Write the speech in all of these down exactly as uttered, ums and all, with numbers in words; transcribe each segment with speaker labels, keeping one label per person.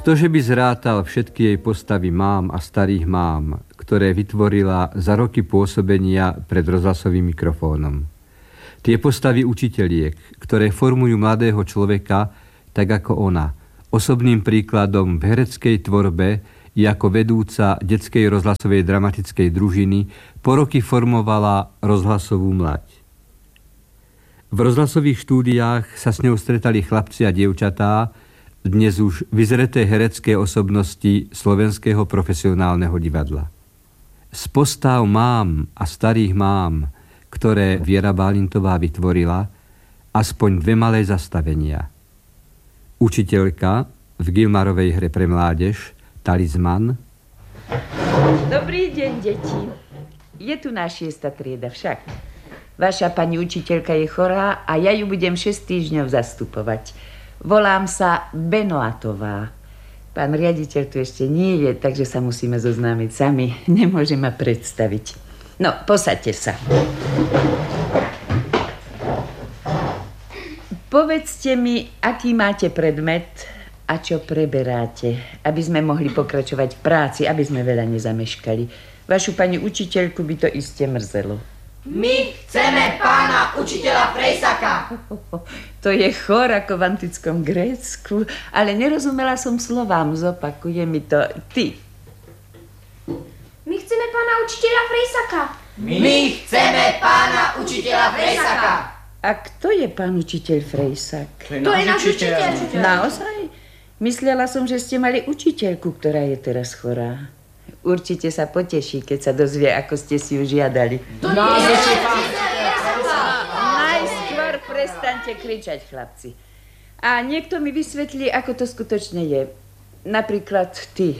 Speaker 1: Ktože by zrátal všetky jej postavy mám a starých mám, ktoré vytvorila za roky pôsobenia pred rozhlasovým mikrofónom. Tie postavy učiteliek, ktoré formujú mladého človeka, tak ako ona, osobným príkladom v hereckej tvorbe i ako vedúca detskej rozhlasovej dramatickej družiny po roky formovala rozhlasovú mlať. V rozhlasových štúdiách sa s ňou stretali chlapci a dievčatá, dnes už vyzreté herecké osobnosti slovenského profesionálneho divadla. Z postav mám a starých mám, ktoré Viera Bálintová vytvorila, aspoň dve malé zastavenia. Učiteľka v Gilmarovej hre pre mládež Talizman.
Speaker 2: Dobrý deň, deti. Je tu náš šiesta trieda však. Vaša pani učiteľka je chorá a ja ju budem šesť týždňov zastupovať. Volám sa Benoatová. Pán riaditeľ tu ešte nie je, takže sa musíme zoznámiť sami. Nemôže ma predstaviť. No, posaďte sa. Povedzte mi, aký máte predmet a čo preberáte, aby sme mohli pokračovať v práci, aby sme veľa nezameškali. Vašu pani učiteľku by to iste mrzelo.
Speaker 3: My chceme pána učiteľa Frejsaka.
Speaker 2: To je chor ako v antickom Grécku, ale nerozumela som slovám, zopakuje mi to ty.
Speaker 4: My chceme pána učiteľa Frejsaka.
Speaker 3: My chceme pána učiteľa Frejsaka.
Speaker 2: A kto je pán učiteľ Frejsak?
Speaker 4: To je náš učiteľ.
Speaker 2: Naozaj? Myslela som, že ste mali učiteľku, ktorá je teraz chorá. Určite sa poteší, keď sa dozvie, ako ste si ju žiadali.
Speaker 3: To nie je
Speaker 2: Najskôr prestaňte kričať, chlapci. A niekto mi vysvetlí, ako to skutočne je. Napríklad ty.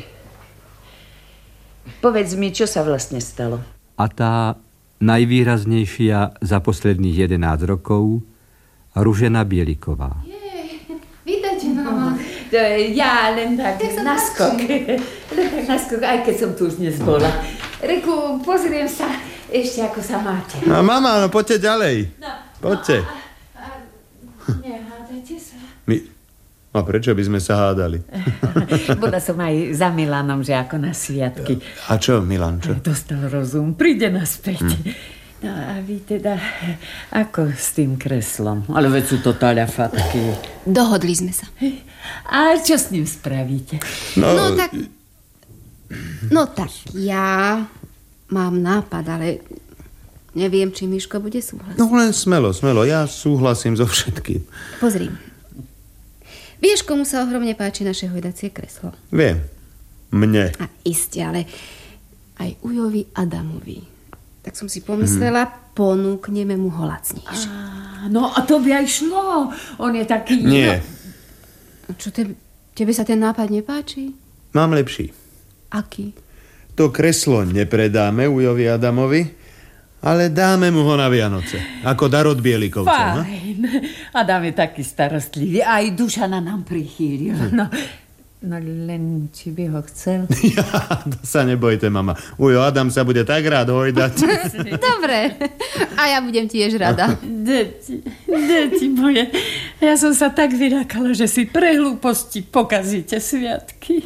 Speaker 2: Povedz mi, čo sa vlastne stalo.
Speaker 1: A tá najvýraznejšia za posledných jedenásť rokov, Ružena Bieliková.
Speaker 4: Vítajte, mama.
Speaker 2: To ja len tak na skok. Len tak na skok, aj keď som tu už dnes bola. Reku, pozriem sa ešte, ako sa máte.
Speaker 5: No mama, no poďte ďalej.
Speaker 2: No,
Speaker 5: Poďte.
Speaker 2: No, a, a, nehádajte sa.
Speaker 5: My... A prečo by sme sa hádali?
Speaker 2: Bola som aj za Milanom, že ako na sviatky.
Speaker 5: A čo, Milan, čo?
Speaker 2: Dostal rozum, príde naspäť. Hm. No a vy teda, ako s tým kreslom? Ale veď sú to taľafatky.
Speaker 4: Dohodli sme sa.
Speaker 2: A čo s ním spravíte?
Speaker 5: No,
Speaker 4: No tak... No tak, ja mám nápad, ale neviem, či Miško bude súhlasiť.
Speaker 5: no len smelo, smelo. Ja súhlasím so všetkým.
Speaker 4: Pozri. Vieš, komu sa ohromne páči naše hojdacie kreslo?
Speaker 5: Viem. Mne.
Speaker 4: A iste, ale aj Ujovi Adamovi. Tak som si pomyslela, hmm. ponúkneme mu ho lacnejšie.
Speaker 2: No a to by aj šlo. On je taký...
Speaker 5: Nie.
Speaker 4: No, čo te, tebe sa ten nápad nepáči?
Speaker 5: Mám lepší.
Speaker 4: Aký?
Speaker 5: To kreslo nepredáme Ujovi Adamovi, ale dáme mu ho na Vianoce. Ako dar od Bielikovcov. No?
Speaker 2: Fajn. Adam je taký starostlivý. Aj Dušana nám prichýlil. No, no len, či by ho chcel.
Speaker 5: Ja, to sa nebojte, mama. Ujo Adam sa bude tak rád hojdať.
Speaker 4: Dobre. A ja budem tiež rada.
Speaker 2: Deti, deti moje. Ja som sa tak vyľakala, že si pre hlúposti pokazíte sviatky.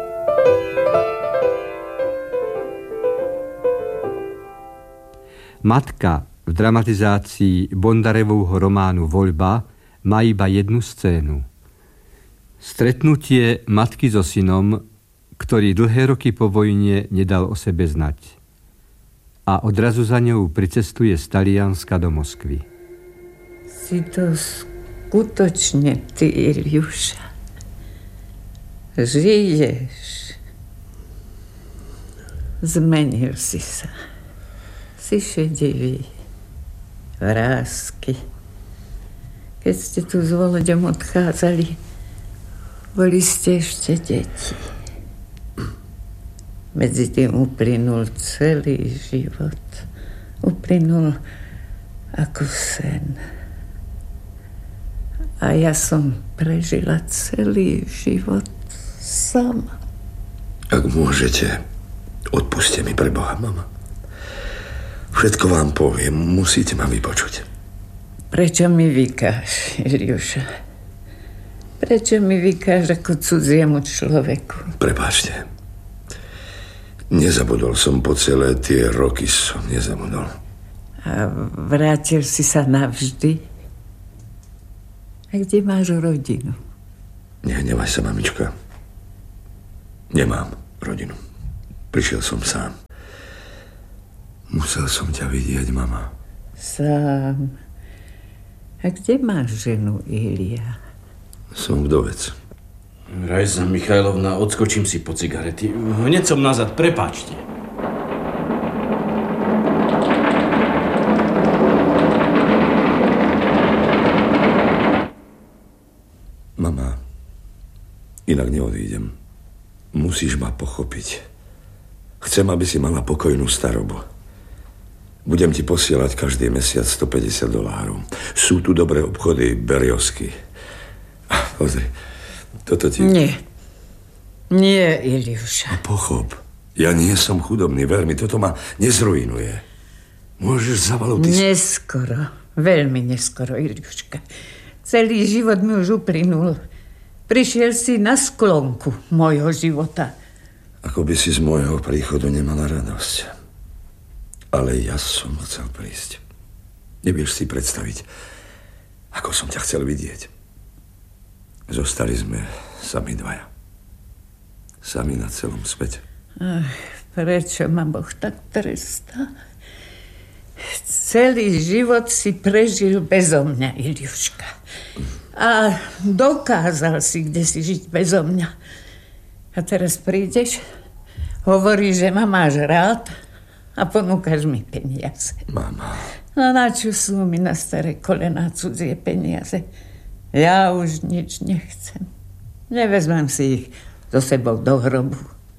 Speaker 1: Matka v dramatizácii Bondarevovho románu Voľba má iba jednu scénu. Stretnutie matky so synom, ktorý dlhé roky po vojne nedal o sebe znať. A odrazu za ňou pricestuje z Talianska do Moskvy.
Speaker 2: Si to skutočne ty, Iliuša. Žiješ. Zmenil si sa. Si šedivý. Vrásky. Keď ste tu s Volodom odchádzali, boli ste ešte deti. Medzi tým uplynul celý život. Uplynul ako sen. A ja som prežila celý život sama.
Speaker 6: Ak môžete, odpuste mi pre Boha, mama. Všetko vám poviem, musíte ma vypočuť.
Speaker 2: Prečo mi vykáš, Iliuša? Prečo mi vykáš ako cudziemu človeku?
Speaker 6: Prepáčte. Nezabudol som po celé tie roky, som nezabudol.
Speaker 2: A vrátil si sa navždy? A kde máš rodinu?
Speaker 6: Nehnevaj sa, mamička. Nemám rodinu. Prišiel som sám. Musel som ťa vidieť, mama.
Speaker 2: Sám. A kde máš ženu, Ilia?
Speaker 6: Som vdovec.
Speaker 7: Rajza Michajlovna, odskočím si po cigarety. Hneď som nazad, prepáčte.
Speaker 6: Mama, inak neodídem. Musíš ma pochopiť. Chcem, aby si mala pokojnú starobu. Budem ti posielať každý mesiac stopäťdesiat dolárov. Sú tu dobré obchody, Beriovsky. Pozri, toto ti...
Speaker 2: Nie. Nie, Iliuša.
Speaker 6: Pochop, ja nie som chudobný, veľmi, toto ma nezruinuje. Môžeš zavalutiť...
Speaker 2: Neskoro, veľmi neskoro, Iliuška. Celý život mi už uplynul. Prišiel si na sklonku môjho života.
Speaker 6: Ako by si z môjho príchodu nemala radosť. Ale ja som chcel prísť. Nevieš si predstaviť, ako som ťa chcel vidieť. Zostali sme sami dvaja. Sami na celom svete.
Speaker 2: Ach, prečo ma Boh tak trestá? Celý život si prežil bezo mňa, Iliuška. A dokázal si, kde si žiť bezo mňa. A teraz prídeš, hovoríš, že ma máš rád a ponúkaš mi peniaze.
Speaker 6: Mama.
Speaker 2: No na čo sú mi na staré kolená cudzie peniaze? Ja už nič nechcem. Nevezmem si ich so sebou do hrobu.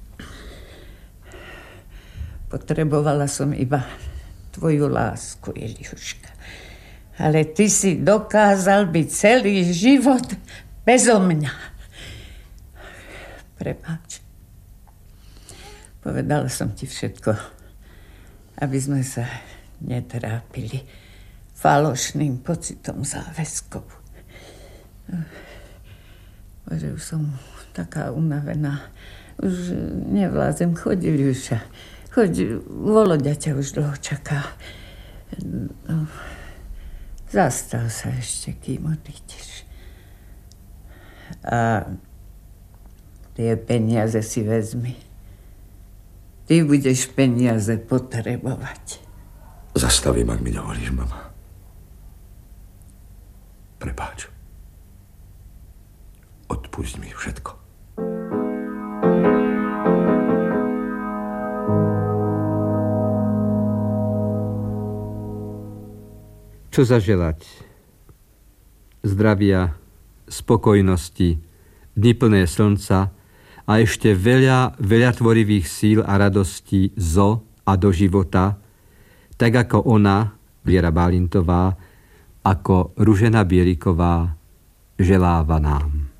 Speaker 2: Potrebovala som iba tvoju lásku, Iliuška. Ale ty si dokázal byť celý život bezo mňa. Prepáč. Povedala som ti všetko, aby sme sa netrápili falošným pocitom záväzkov. Bože, už som taká unavená. Už nevládzem. Choď, Iliuša. Choď, Voloďa ťa už dlho čaká. No, zastav sa ešte, kým odídeš. A tie peniaze si vezmi. Ty budeš peniaze potrebovať.
Speaker 6: Zastavím, ak mi dovolíš, mama. Prepáč. Odpusť mi všetko.
Speaker 1: Čo zaželať? Zdravia, spokojnosti, dni plné slnca a ešte veľa, veľa tvorivých síl a radostí zo a do života, tak ako ona, Viera Bálintová, ako Ružena Bieliková, želáva nám.